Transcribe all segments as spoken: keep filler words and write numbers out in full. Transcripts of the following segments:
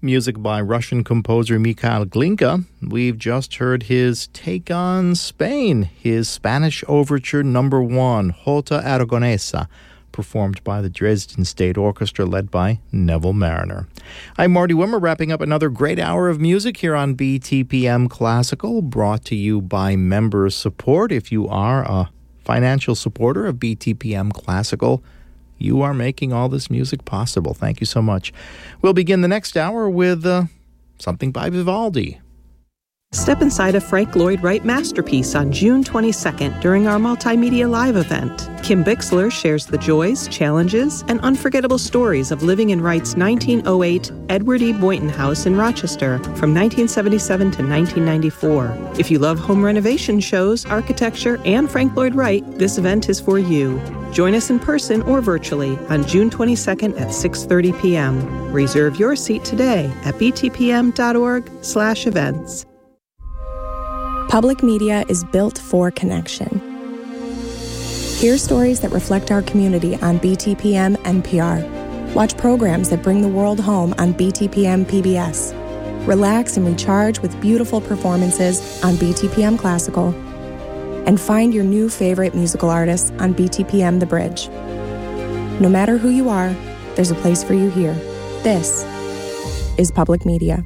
Music by Russian composer Mikhail Glinka. We've just heard his take on Spain, his Spanish overture number one, Jota Aragonesa, performed by the Dresden State Orchestra led by Neville Mariner. I'm Marty Wimmer, wrapping up another great hour of music here on B T P M Classical, brought to you by member support. If you are a financial supporter of B T P M Classical, you are making all this music possible. Thank you so much. We'll begin the next hour with uh, something by Vivaldi. Step inside a Frank Lloyd Wright masterpiece on June twenty-second during our Multimedia Live event. Kim Bixler shares the joys, challenges, and unforgettable stories of living in Wright's nineteen oh eight Edward E. Boynton House in Rochester from nineteen seventy-seven to nineteen ninety-four. If you love home renovation shows, architecture, and Frank Lloyd Wright, this event is for you. Join us in person or virtually on June twenty-second at six thirty p.m. Reserve your seat today at btpm.org slash events. Public media is built for connection. Hear stories that reflect our community on B T P M N P R. Watch programs that bring the world home on B T P M P B S. Relax and recharge with beautiful performances on B T P M Classical. And find your new favorite musical artists on B T P M The Bridge. No matter who you are, there's a place for you here. This is public media.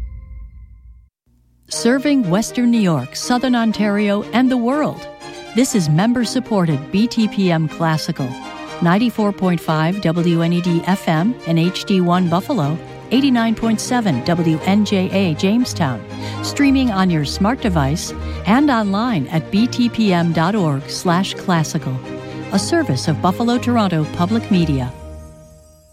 Serving Western New York, Southern Ontario, and the world. This is member-supported B T P M Classical. ninety-four point five W N E D F M and H D one Buffalo, eighty-nine point seven W N J A Jamestown. Streaming on your smart device and online at btpm.org slash classical. A service of Buffalo Toronto Public Media.